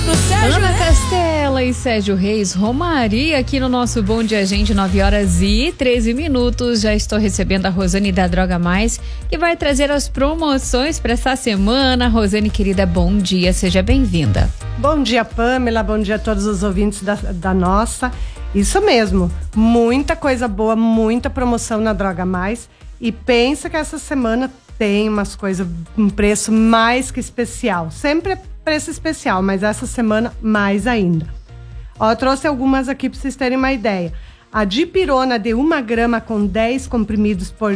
Ana Castela e Sérgio Reis, Romaria aqui no nosso Bom Dia Gente, 9h13. Já estou recebendo a Rosane da Droga Mais, que vai trazer as promoções para essa semana. Rosane, querida, bom dia, seja bem-vinda. Bom dia, Pamela, bom dia a todos os ouvintes da nossa. Isso mesmo, muita coisa boa, muita promoção na Droga Mais. E pensa que essa semana tem umas coisas, um preço mais que especial. Sempre é preço especial, mas essa semana mais ainda. Ó, eu trouxe algumas aqui para vocês terem uma ideia. A dipirona de 1 grama com 10 comprimidos por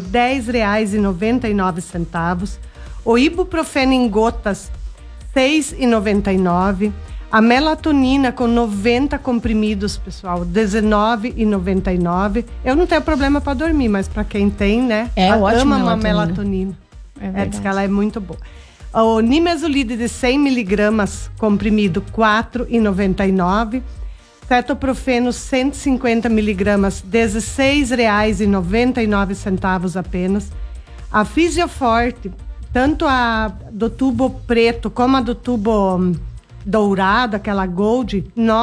R$10,99. O ibuprofeno em gotas, R$6,99. A melatonina com 90 comprimidos, pessoal, R$19,99. Eu não tenho problema para dormir, mas para quem tem, né? Ótimo, ama uma melatonina. Diz que ela é muito boa. O nimesulide de 100 miligramas comprimido, R$4,99. Cetoprofeno 150 miligramas, R$16,99 apenas. A Fisioforte, tanto a do tubo preto como a do tubo dourado, aquela Gold,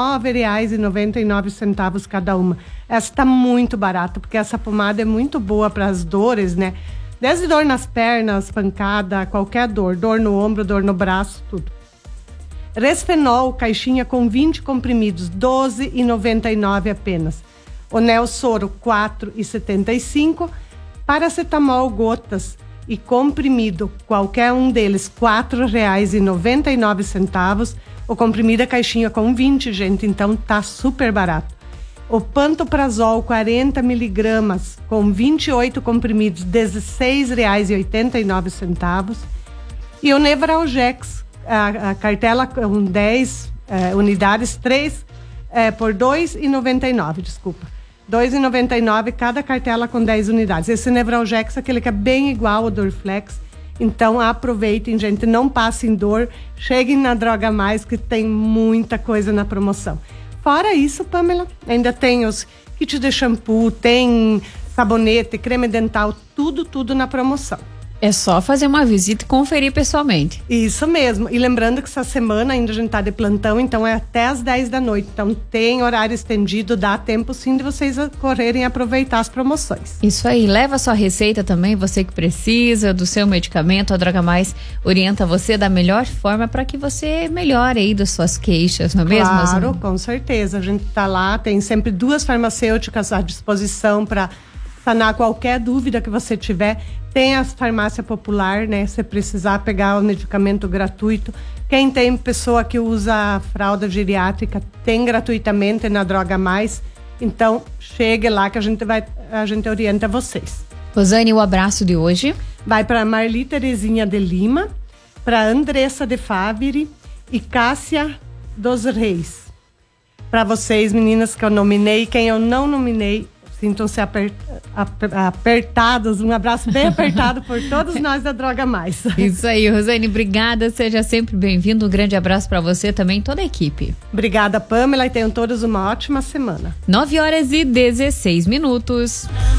R$9,99 cada uma. Essa tá muito barata, porque essa pomada é muito boa para as dores, né? Desde dor nas pernas, pancada, qualquer dor no ombro, dor no braço, tudo. Resfenol, caixinha com 20 comprimidos, R$12,99 apenas. O Neosoro, R$4,75. Paracetamol, gotas e comprimido, qualquer um deles, R$4,99. O comprimido é caixinha com 20, gente, então tá super barato. O Pantoprazol, 40 miligramas, com 28 comprimidos, R$16,89. E o Nevralgex, a cartela com 10 unidades, 3 por R$2,99, desculpa. R$2,99 cada cartela com 10 unidades. Esse Nevralgex, aquele que é bem igual ao Dorflex. Então aproveitem, gente, não passem dor. Cheguem na Droga Mais, que tem muita coisa na promoção. Fora isso, Pamela, ainda tem os kits de shampoo, tem sabonete, creme dental, tudo na promoção. É só fazer uma visita e conferir pessoalmente. Isso mesmo. E lembrando que essa semana ainda a gente tá de plantão, então é até às 10 da noite. Então tem horário estendido, dá tempo sim de vocês correrem e aproveitar as promoções. Isso aí, leva a sua receita também, você que precisa do seu medicamento. A Droga Mais orienta você da melhor forma para que você melhore aí das suas queixas, não é mesmo? Claro, com certeza. A gente tá lá, tem sempre 2 farmacêuticas à disposição para sanar qualquer dúvida que você tiver. Tem a farmácia popular, né? Se precisar pegar o medicamento gratuito. Quem tem pessoa que usa fralda geriátrica, tem gratuitamente na Droga Mais. Então, chegue lá que a gente orienta vocês. Rosane, o abraço de hoje vai para Marli Terezinha de Lima, para Andressa de Favre e Cássia dos Reis. Para vocês, meninas que eu nominei, quem eu não nominei, sintam-se apertados, um abraço bem apertado por todos nós da Droga Mais. Isso aí, Rosane, obrigada, seja sempre bem-vindo, um grande abraço para você também, toda a equipe. Obrigada, Pamela, e tenham todos uma ótima semana. 9h16.